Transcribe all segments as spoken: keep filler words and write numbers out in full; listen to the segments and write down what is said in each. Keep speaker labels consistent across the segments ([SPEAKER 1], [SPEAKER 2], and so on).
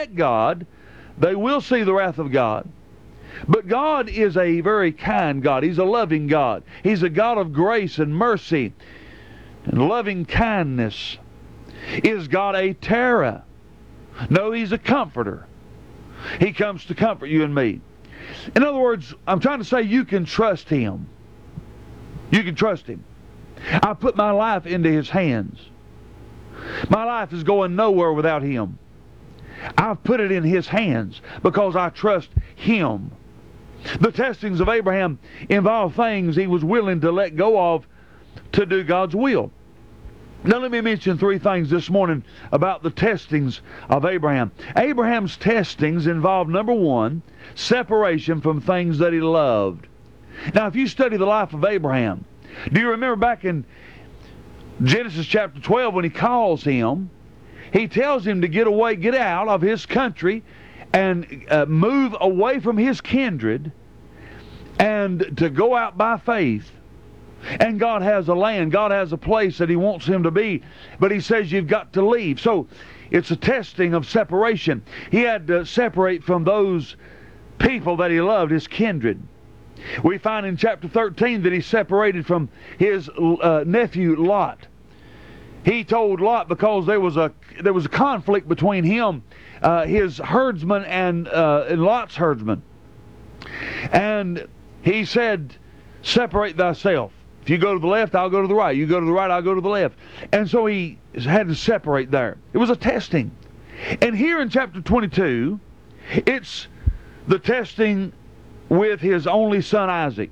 [SPEAKER 1] reject God, they will see the wrath of God. But God is a very kind God. He's a loving God. He's a God of grace and mercy and loving kindness. Is God a terror? No, He's a comforter. He comes to comfort you and me. In other words, I'm trying to say you can trust Him. You can trust Him. I put my life into His hands. My life is going nowhere without Him. I've put it in His hands because I trust Him. The testings of Abraham involved things he was willing to let go of to do God's will. Now let me mention three things this morning about the testings of Abraham. Abraham's testings involved, number one, separation from things that he loved. Now if you study the life of Abraham, do you remember back in Genesis chapter twelve when he calls him, he tells him to get away, get out of his country and uh, move away from his kindred and to go out by faith. And God has a land, God has a place that He wants him to be, but He says you've got to leave. So it's a testing of separation. He had to separate from those people that he loved, his kindred. We find in chapter thirteen that he separated from his uh, nephew Lot. He told Lot, because there was a there was a conflict between him, uh, his herdsman, and, uh, and Lot's herdsman. And he said, separate thyself. If you go to the left, I'll go to the right. You go to the right, I'll go to the left. And so he had to separate there. It was a testing. And here in chapter twenty-two, it's the testing with his only son Isaac.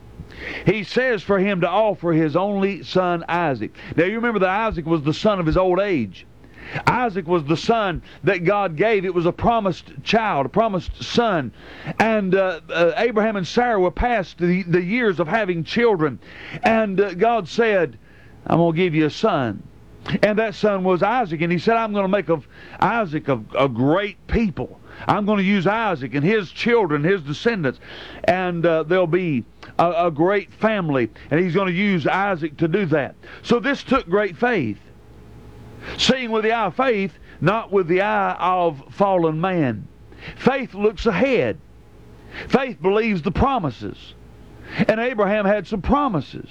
[SPEAKER 1] He says for him to offer his only son Isaac. Now you remember that Isaac was the son of his old age. Isaac was the son that God gave. It was a promised child, a promised son. And uh, uh, Abraham and Sarah were past the, the years of having children. And uh, God said, I'm going to give you a son. And that son was Isaac. And He said, I'm going to make of Isaac a, a great people. I'm going to use Isaac and his children, his descendants, and uh, there'll be a, a great family. And He's going to use Isaac to do that. So this took great faith. Seeing with the eye of faith, not with the eye of fallen man. Faith looks ahead. Faith believes the promises. And Abraham had some promises.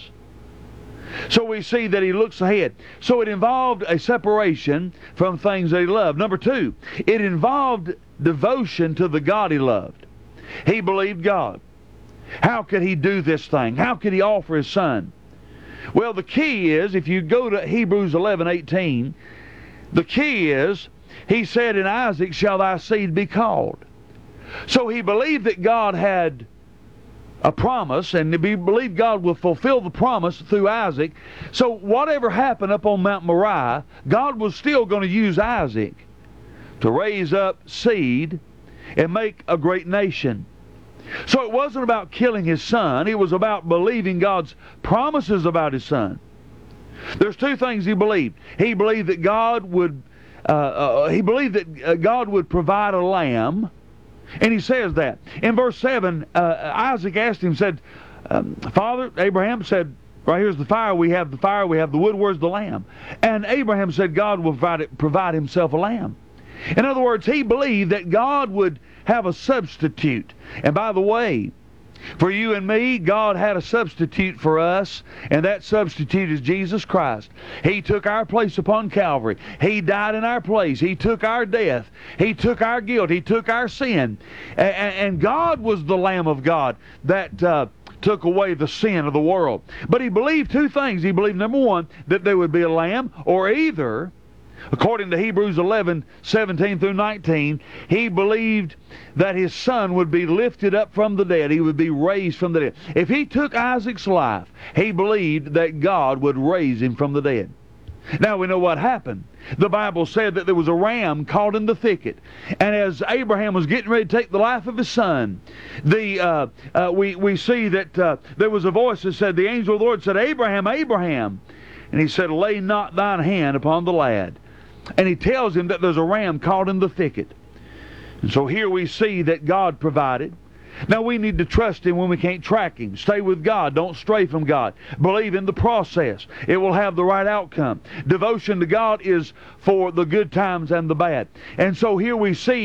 [SPEAKER 1] So we see that he looks ahead. So it involved a separation from things that he loved. Number two, it involved devotion to the God he loved. He believed God. How could he do this thing? How could he offer his son? Well, the key is, if you go to Hebrews eleven eighteen, the key is, he said, in Isaac shall thy seed be called. So he believed that God had a promise, and he believed God will fulfill the promise through Isaac. So whatever happened up on Mount Moriah, God was still going to use Isaac to raise up seed and make a great nation. So it wasn't about killing his son. It was about believing God's promises about his son. There's two things he believed. He believed that God would, uh, uh, he believed that uh, God would provide a lamb. And he says that. In verse seven, uh, Isaac asked him, said, um, Father, Abraham said, right here's the fire. We have the fire. We have the wood. Where's the lamb? And Abraham said God will provide, it, provide himself a lamb. In other words, he believed that God would have a substitute. And by the way, for you and me, God had a substitute for us, and that substitute is Jesus Christ. He took our place upon Calvary. He died in our place. He took our death. He took our guilt. He took our sin. And, and God was the Lamb of God that uh, took away the sin of the world. But he believed two things. He believed, number one, that there would be a lamb, or either, according to Hebrews eleven seventeen through nineteen, he believed that his son would be lifted up from the dead. He would be raised from the dead. If he took Isaac's life, he believed that God would raise him from the dead. Now we know what happened. The Bible said that there was a ram caught in the thicket, and as Abraham was getting ready to take the life of his son, the uh, uh, we we see that uh, there was a voice that said, the angel of the Lord said, Abraham, Abraham, and he said, lay not thine hand upon the lad. And he tells him that there's a ram caught in the thicket. And so here we see that God provided. Now we need to trust Him when we can't track Him. Stay with God. Don't stray from God. Believe in the process. It will have the right outcome. Devotion to God is for the good times and the bad. And so here we see